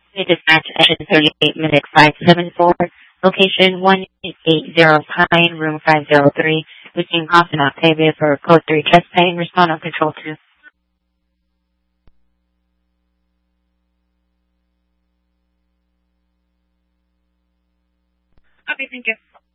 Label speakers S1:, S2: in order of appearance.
S1: We dispatch engine 38 minute 574, location 1880 Pine, room 503, between Austin Octavia for code 3 chest pain, respond on control 2.
S2: Okay, thank you.